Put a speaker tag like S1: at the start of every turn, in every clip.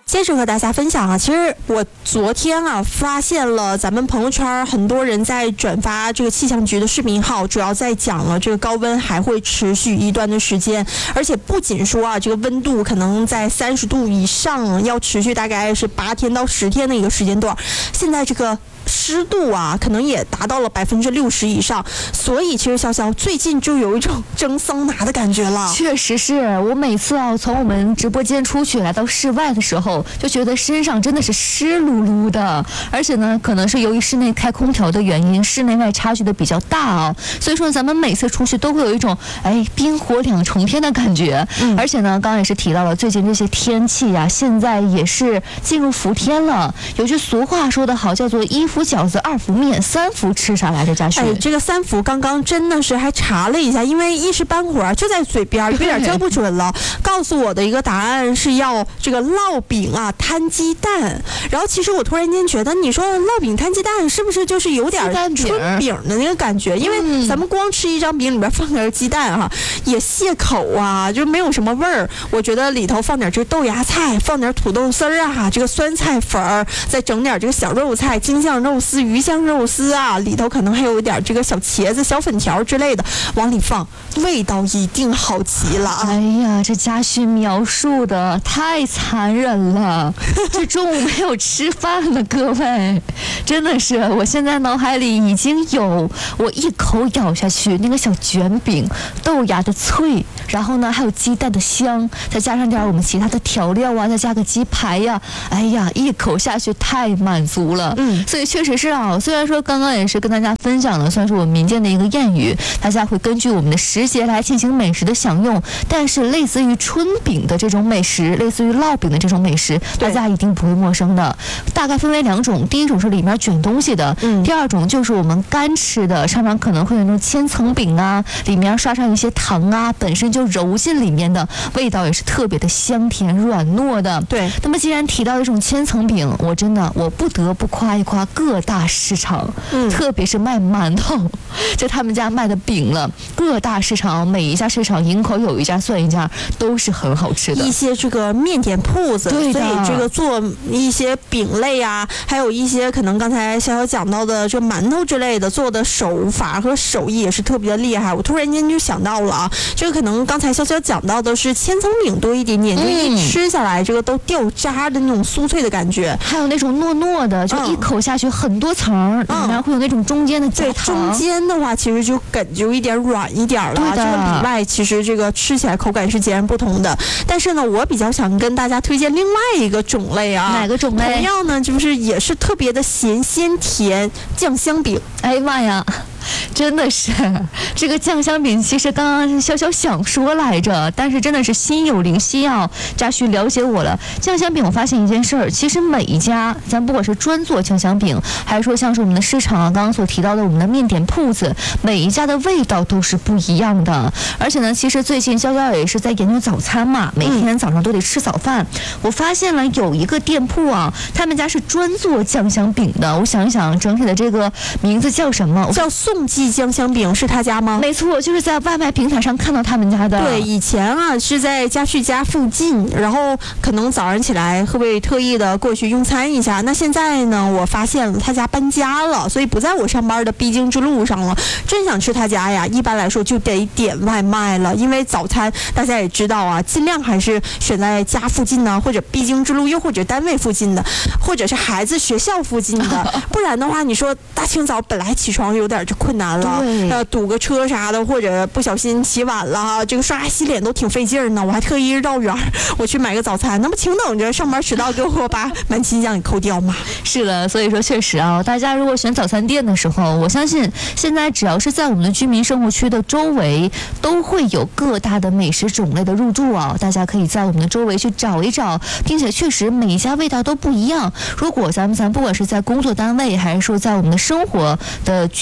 S1: 接着和大家分享啊，其实我昨天啊发现了咱们朋友圈很多人在转发这个气象局的视频号，主要在讲了这个高温还会持续一段的时间，而且不仅说啊这个温度可能在30度以上，要持续大概是8天到10天的一个时间段，现在这个湿度啊，可能也达到了60%以上，所以其实潇潇最近就有一种蒸桑拿的感觉了。
S2: 确实是我每次啊从我们直播间出去来到室外的时候，就觉得身上真的是湿漉漉的，而且呢，可能是由于室内开空调的原因，室内外差距的比较大啊，所以说咱们每次出去都会有一种冰火两重天的感觉。而且呢，刚刚也是提到了最近这些天气啊，现在也是进入伏天了。有句俗话说得好，叫做1伏饺子2伏面3伏吃啥来着？嘉许，
S1: 这个3伏刚刚真的是还查了一下，因为一时半会儿就在嘴边，有点叫不准了。告诉我的一个答案是要这个烙饼啊摊鸡蛋，然后其实我突然间觉得，你说烙饼摊鸡蛋是不是就是有点春饼的那个感觉？因为咱们光吃一张饼里边放点鸡蛋哈，也泄口啊，就没有什么味儿。我觉得里头放点这豆芽菜，放点土豆丝儿啊，这个酸菜粉儿，再整点这个小肉菜、京酱肉丝、鱼香肉丝啊，里头可能还有一点这个小茄子、小粉条之类的，往里放，味道一定好极了。
S2: 哎呀，这嘉许描述的太残忍了，这中午没有吃饭了，各位，真的是，我现在脑海里已经有我一口咬下去那个小卷饼，豆芽的脆，然后呢还有鸡蛋的香，再加上点我们其他的调料啊，再加个鸡排呀，哎呀，一口下去太满足了。所以确实是啊，虽然说刚刚也是跟大家分享了，算是我们民间的一个谚语，大家会根据我们的时节来进行美食的享用，但是类似于春饼的这种美食，类似于烙饼的这种美食，大家一定不会陌生的。大概分为2种，第一种是里面卷东西的，第二种就是我们干吃的，上面可能会有那种千层饼啊，里面刷上一些糖啊，本身就揉进里面的，味道也是特别的香甜软糯的。
S1: 对，
S2: 那么既然提到这种千层饼，我不得不夸一夸各大市场，特别是卖馒头，就他们家卖的饼了，各大市场每一家市场营口有一家算一家，都是很好吃的。
S1: 一些这个面点铺子，
S2: 对的，
S1: 所以这个做一些饼类啊，还有一些可能刚才小小讲到的这馒头之类的，做的手法和手艺也是特别的厉害。我突然间就想到了啊，这个可能刚才小小讲到的是千层饼多一点点，就一吃下来这个都掉渣的那种酥脆的感觉，
S2: 还有那种糯糯的，就一口下去很多层，里面会有那种中间的夹糖。
S1: 中间的话其实就梗就一点软一点了，这个里外其实这个吃起来口感是截然不同的。但是呢，我比较想跟大家推荐另外一个种类啊，
S2: 哪个种类？
S1: 同样呢，就是也是特别的咸鲜甜酱香饼。
S2: 哎呀妈呀！真的是这个酱香饼，其实刚刚小小想说来着，但是真的是心有灵犀啊！嘉许了解我了。酱香饼，我发现一件事儿，其实每一家，咱不管是专做酱香饼，还是说像是我们的市场啊，刚刚所提到的我们的面点铺子，每一家的味道都是不一样的。而且呢，其实最近潇潇也是在研究早餐嘛，每天早上都得吃早饭。我发现了有一个店铺啊，他们家是专做酱香饼的。我想一想，整体的这个名字叫什么？
S1: 叫宋记酱香饼，是他家吗？
S2: 没错，就是在外卖平台上看到他们家的。
S1: 对，以前啊是在嘉许家附近，然后可能早上起来会不会特意的过去用餐一下？那现在呢，我发现了他家搬家了，所以不在我上班的必经之路上了。真想吃他家呀，一般来说就得点外卖了，因为早餐大家也知道啊，尽量还是选在家附近呢，或者必经之路，又或者单位附近的，或者是孩子学校附近的。不然的话，你说大清早本来起床有点就困难了，堵个车啥的，或者不小心起晚了，这个刷牙洗脸都挺费劲呢。我还特意绕远我去买个早餐，那不请等着上班迟到给我把满勤奖给扣掉吗？
S2: 是的，所以说确实啊，大家如果选早餐店的时候，我相信现在只要是在我们的居民生活区的周围，都会有各大的美食种类的入驻啊。大家可以在我们的周围去找一找，并且确实每一家味道都不一样。如果咱不管是在工作单位，还是说在我们的生活的居住的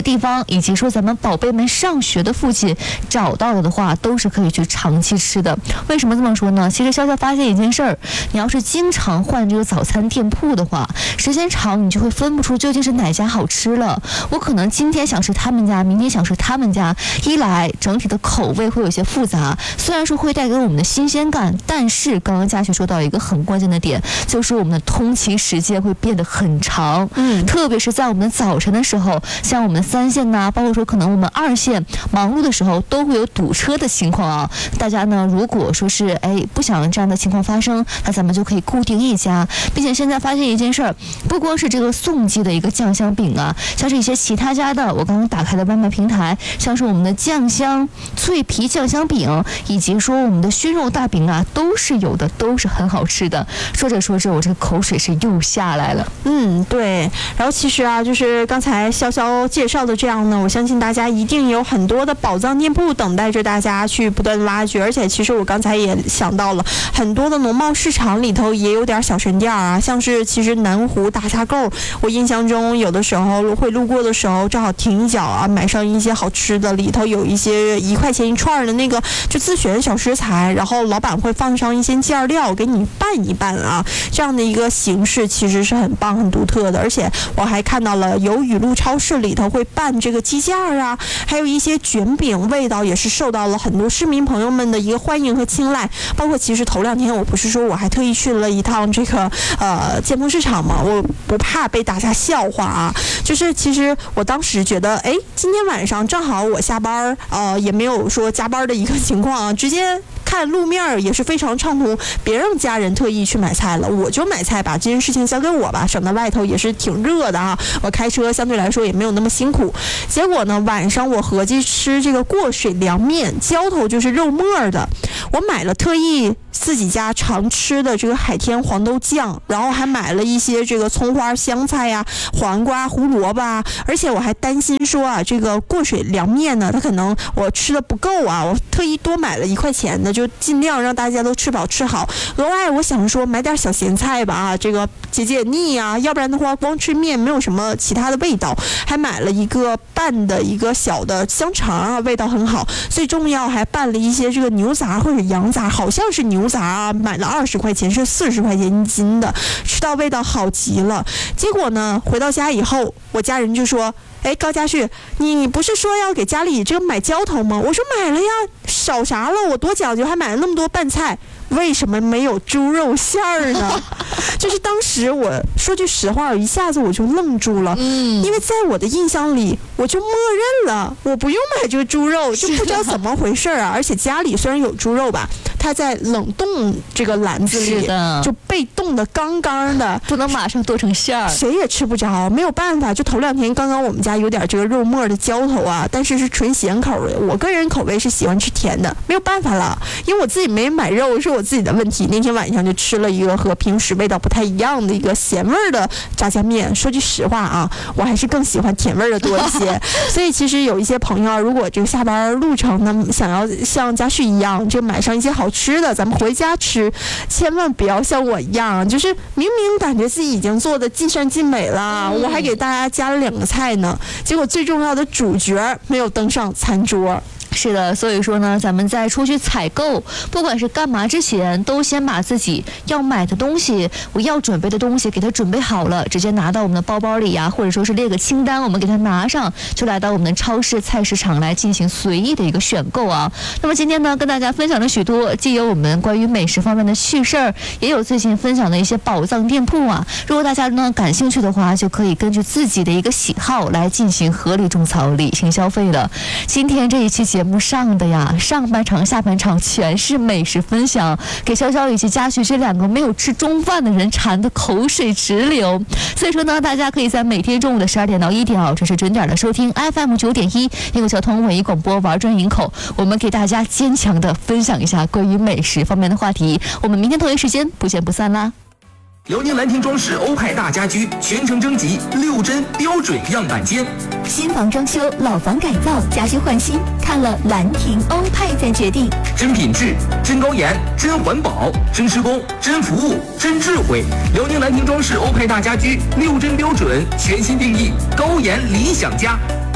S2: 地方，以及说咱们宝贝们上学的附近找到了的话，都是可以去长期吃的。为什么这么说呢？其实潇潇发现一件事儿，你要是经常换这个早餐店铺的话，时间长你就会分不出究竟是哪家好吃了。我可能今天想吃他们家，明天想吃他们家，一来整体的口味会有些复杂，虽然说会带给我们的新鲜感，但是刚刚佳旭说到一个很关键的点，就是我们的通勤时间会变得很长。特别是在我们早晨的时候，像我们3线呐，包括说可能我们2线忙碌的时候，都会有堵车的情况啊。大家呢，如果说是不想让这样的情况发生，那咱们就可以固定一家，并且现在发现一件事儿，不光是这个宋记的一个酱香饼啊，像是一些其他家的，我刚刚打开的外卖平台，像是我们的酱香脆皮酱香饼，以及说我们的熏肉大饼啊，都是有的，都是很好吃的。说着说着，我这个口水是又下来了。
S1: 对。然后其实啊，就是刚才潇潇介绍的这样呢，我相信大家一定有很多的宝藏店铺等待着大家去不断挖掘。而且其实我刚才也想到了，很多的农贸市场里头也有点小神店啊，像是其实南湖大沙沟，我印象中有的时候会路过的时候，正好停一脚啊，买上一些好吃的，里头有一些1块钱一串的那个就自选小食材，然后老板会放上一些酱料给你拌一拌啊，这样的一个形式其实是很棒很独特的。而且我还看到了有雨露超市里头会拌这个鸡架啊，还有一些卷饼，味道也是受到了很多市民朋友们的一个欢迎和青睐。包括其实头2天我不是说我还特意去了一趟这个建丰市场嘛，我不怕被大家笑话啊，就是其实我当时觉得今天晚上正好我下班也没有说加班的一个情况啊，直接看路面也是非常畅通，别让家人特意去买菜了，我就买菜吧，这件事情交给我吧，省得外头也是挺热的啊，我开车相对来说也没有那么辛苦。结果呢，晚上我合计吃这个过水凉面，浇头就是肉末的，我买了特意自己家常吃的这个海天黄豆酱，然后还买了一些这个葱花香菜呀、黄瓜、胡萝卜啊，而且我还担心说啊，这个过水凉面呢，它可能我吃的不够啊，我特意多买了1块钱的，就尽量让大家都吃饱吃好。额外我想说买点小咸菜吧啊，这个解解腻啊，要不然的话光吃面没有什么其他的味道。还买了一个拌的一个小的香肠啊，味道很好。最重要还拌了一些这个牛杂或者羊杂，好像是牛杂啊，买了20块钱，是40块钱一斤的，吃到味道好极了。结果呢，回到家以后，我家人就说：“高佳旭，你不是说要给家里这个买浇头吗？”我说买了呀，少啥了？我多讲究，还买了那么多拌菜，为什么没有猪肉馅儿呢？就是当时我说句实话，一下子我就愣住了，因为在我的印象里，我就默认了我不用买这个猪肉，就不知道怎么回事啊。而且家里虽然有猪肉吧，它在冷冻这个篮子里就被冻得刚刚的，
S2: 不能马上剁成馅儿，
S1: 谁也吃不着，没有办法。就头2天刚刚我们家有点这个肉末的浇头啊，但是是纯咸口的，我个人口味是喜欢吃甜的，没有办法了，因为我自己没买肉是我自己的问题。那天晚上就吃了一个和平时味道不太一样的一个咸味的炸酱面。说句实话啊，我还是更喜欢甜味的多一些。所以其实有一些朋友，如果这个下班路程呢，想要像佳旭一样，就买上一些好吃的，咱们回家吃，千万不要像我一样，就是明明感觉自己已经做的尽善尽美了，我还给大家加了2个菜呢，结果最重要的主角没有登上餐桌。
S2: 是的，所以说呢，咱们在出去采购，不管是干嘛之前，都先把自己要买的东西，我要准备的东西给它准备好了，直接拿到我们的包包里呀，或者说是列个清单，我们给它拿上，就来到我们的超市、菜市场来进行随意的一个选购啊。那么今天呢，跟大家分享了许多，既有我们关于美食方面的趣事儿，也有最近分享的一些宝藏店铺啊。如果大家呢感兴趣的话，就可以根据自己的一个喜好来进行合理种草、理性消费了。今天这一期节目上的呀，上半场下半场全是美食分享，给潇潇以及佳旭这2个没有吃中饭的人馋得口水直流。所以说呢，大家可以在每天中午的12点到1点这是准点的收听 FM 9.1英国交通文艺广播玩转营口，我们给大家坚强的分享一下关于美食方面的话题。我们明天同一时间不见不散啦。
S3: 辽宁兰亭装饰欧派大家居全程征集6针标准样板间，
S4: 新房装修、老房改造、家居换新，看了兰亭欧派再决定。
S3: 真品质、真高颜、真环保、真施工、真服务、真智慧。辽宁兰亭装饰欧派大家居6针标准全新定义，高颜理想家。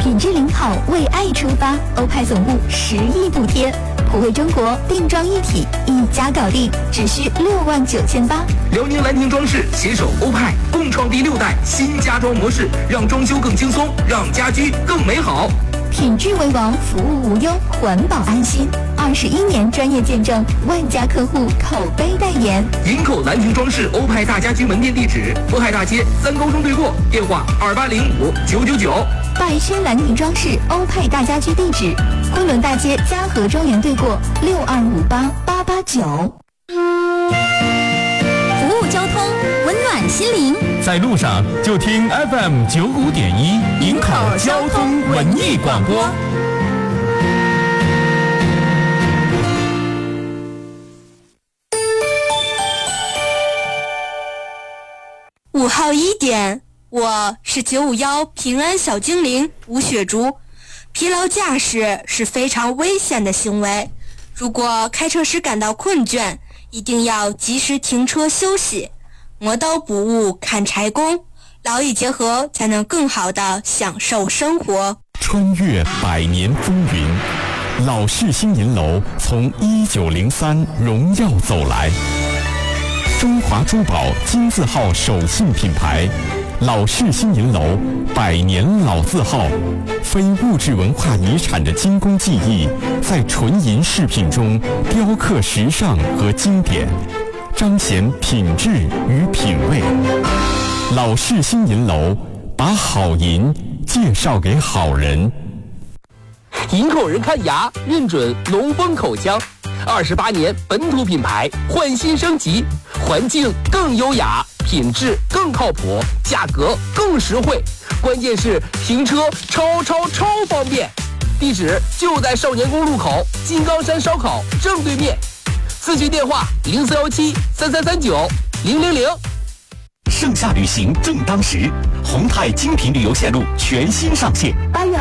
S4: 品质领跑，为爱出发。欧派总部10亿补贴，普惠中国，定妆一体，一家搞定，只需69800。
S3: 辽宁兰亭装饰携手欧派，共创第6代新家装模式，让装修更轻松，让家居更美好。
S4: 品质为王，服务无忧，环保安心。21年专业见证，万家客户口碑代言。
S3: 营口兰亭装饰欧派大家居门店地址：渤海大街3高中对过，电话2805999。
S4: 百轩兰亭装饰欧派大家居地址：昆仑大街嘉禾庄园对过，6258889。
S5: 服务交通，温暖心灵。
S6: 在路上就听 FM95.1营口交通文艺广播。
S7: 5号1点，我是951平安小精灵吴雪竹。疲劳驾驶是非常危险的行为，如果开车时感到困倦，一定要及时停车休息。磨刀不误砍柴工，劳逸结合才能更好地享受生活。
S6: 穿越100年风云，老式新银楼从1903荣耀走来，中华珠宝金字号手信品牌，老式新银楼100年老字号，非物质文化遗产的精工技艺，在纯银饰品中雕刻时尚和经典，彰显品质与品味。老式新银楼，把好银介绍给好人。
S3: 营口人看牙认准龙峰口腔，28年本土品牌，换新升级，环境更优雅，品质更靠谱，价格更实惠，关键是停车超方便。地址就在少年宫路口金刚山烧烤正对面，咨询电话0417333900。
S8: 盛夏旅行正当时，宏泰精品旅游线路全新上线。
S4: 8月